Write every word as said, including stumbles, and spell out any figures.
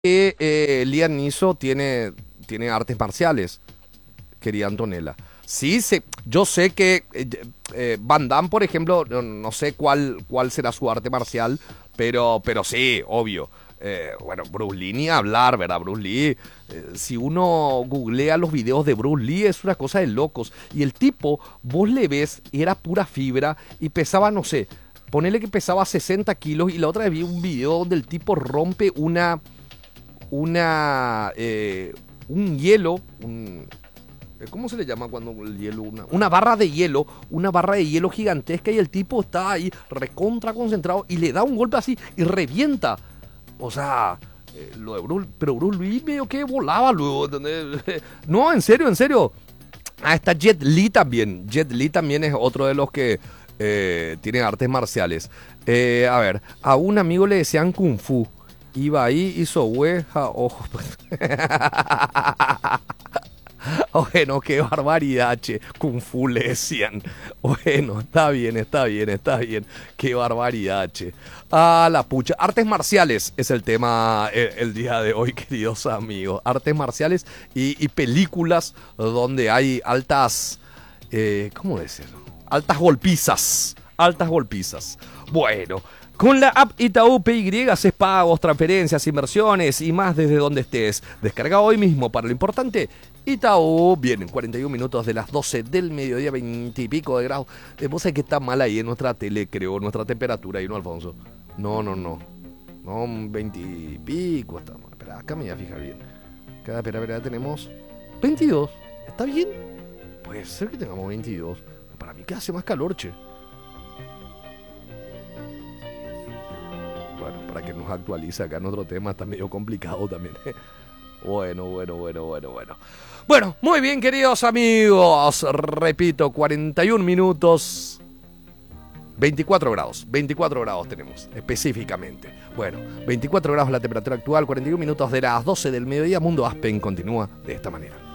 que eh, Liam Neeson tiene, tiene artes marciales, querida Antonella. Sí, sé- yo sé que eh, eh, Van Damme, por ejemplo, no, no sé cuál, cuál será su arte marcial, pero, pero sí, obvio. Eh, bueno, Bruce Lee ni hablar, ¿verdad? Bruce Lee, eh, si uno googlea los videos de Bruce Lee, es una cosa de locos. Y el tipo, vos le ves, era pura fibra y pesaba, no sé, ponele que pesaba sesenta kilos. Y la otra vez vi un video donde el tipo rompe una, una, eh, un hielo, un, eh, ¿cómo se le llama cuando el hielo? Una, una barra de hielo, una barra de hielo gigantesca y el tipo está ahí recontra concentrado y le da un golpe así y revienta. O sea, eh, lo de Bruce, pero Bruce Lee medio que volaba luego, ¿entendés? No, en serio, en serio. Ah, está Jet Li también. Jet Li también es otro de los que eh, tienen artes marciales. Eh, a ver, a un amigo le decían Kung Fu. Iba ahí, hizo hueja, ojo. Bueno, qué barbaridad, che. Kung Fu le decían. Bueno, está bien, está bien, está bien. Qué barbaridad, che. Ah, la pucha. Artes marciales es el tema eh, el día de hoy, queridos amigos. Artes marciales y, y películas donde hay altas, eh, ¿cómo decirlo? Altas golpizas. Altas golpizas. Bueno. Con la app Itaú P Y haces pagos, transferencias, inversiones y más desde donde estés. Descarga hoy mismo para lo importante. Itaú, bien, en cuarenta y un minutos de las doce del mediodía, veinte y pico de grados. Eh, Vos sabés que está mal ahí en nuestra tele, creo, nuestra temperatura ahí, ¿no, Alfonso? No, no, no. No, veinte y pico está mal. Espera, acá me voy a fijar bien. Acá, espera, espera, tenemos veintidós. ¿Está bien? Puede ser que tengamos veintidós. Para mí que hace más calor, che. Bueno, para que nos actualice acá en otro tema, está medio complicado también. Bueno, bueno, bueno, bueno, bueno. Bueno, muy bien, queridos amigos. Repito, cuarenta y un minutos. veinticuatro grados. veinticuatro grados tenemos, específicamente. Bueno, veinticuatro grados la temperatura actual, cuarenta y un minutos de las doce del mediodía. Mundo Aspen continúa de esta manera.